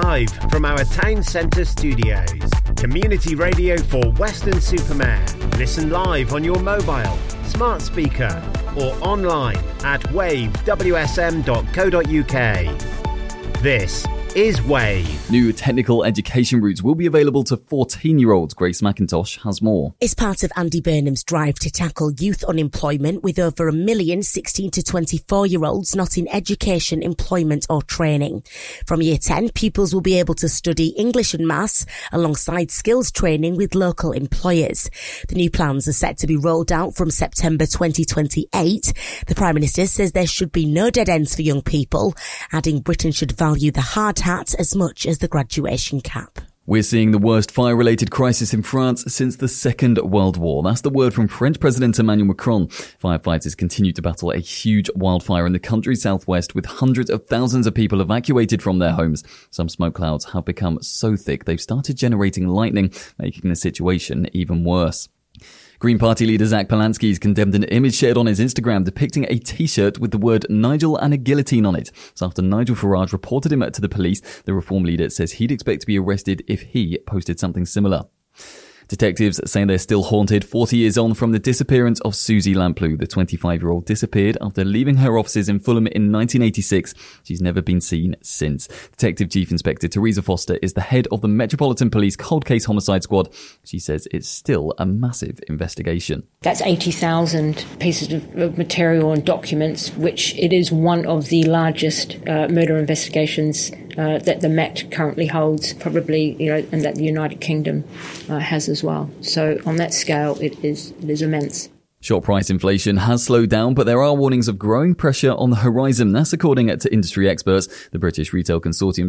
live from our town centre studios. Community radio for Weston-super-Mare. Listen live on your mobile, smart speaker or online at wavewsm.co.uk. This is Wave. New technical education routes will be available to 14-year-olds. Grace McIntosh has more. It's part of Andy Burnham's drive to tackle youth unemployment, with over 1 million 16 to 24-year-olds not in education, employment or training. From Year 10, pupils will be able to study English and Maths alongside skills training with local employers. The new plans are set to be rolled out from September 2028. The Prime Minister says there should be no dead ends for young people, adding Britain should value the hard hat as much as the graduation cap. We're seeing the worst fire-related crisis in France since the Second World War. That's the word from French President Emmanuel Macron. Firefighters continue to battle a huge wildfire in the country's southwest, with hundreds of thousands of people evacuated from their homes. Some smoke clouds have become so thick they've started generating lightning, making the situation even worse. Green Party leader Zach Polanski has condemned an image shared on his Instagram depicting a t-shirt with the word Nigel and a guillotine on it. So after Nigel Farage reported him to the police, the Reform leader says he'd expect to be arrested if he posted something similar. Detectives saying they're still haunted 40 years on from the disappearance of Susie Lamplugh. The 25-year-old disappeared after leaving her offices in Fulham in 1986. She's never been seen since. Detective Chief Inspector Teresa Foster is the head of the Metropolitan Police Cold Case Homicide Squad. She says it's still a massive investigation. That's 80,000 pieces of material and documents, which it is one of the largest murder investigations that the Met currently holds, probably, and that the United Kingdom has as well. So on that scale, it is immense. Shop price inflation has slowed down, but there are warnings of growing pressure on the horizon. That's according to industry experts. The British Retail Consortium